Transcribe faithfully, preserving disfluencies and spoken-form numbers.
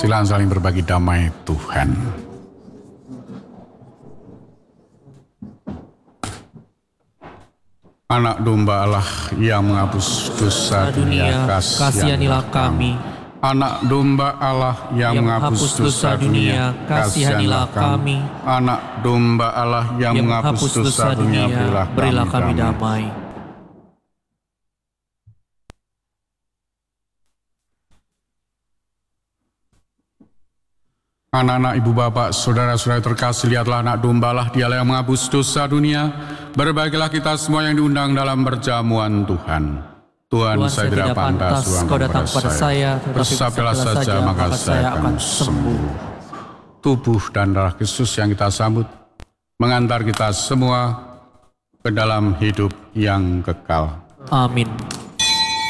Silakan saling berbagi damai Tuhan. Anak domba Allah yang menghapus dosa dunia, kasihanilah kami. Anak domba Allah yang, yang menghapus dosa dunia, kasihanilah kami. Anak domba Allah yang, yang menghapus dosa dunia, berilah, berilah kami damai. Anak-anak, ibu bapak, saudara-saudara terkasih, lihatlah anak domba Allah, dialah yang menghapus dosa dunia. Berbahagialah kita semua yang diundang dalam perjamuan Tuhan. Tuhan, Tuhan saya tidak pantas Kau datang kepada saya, bersabdalah saja maka saya akan sembuh. Tubuh dan darah Kristus yang kita sambut mengantar kita semua ke dalam hidup yang kekal. Amin.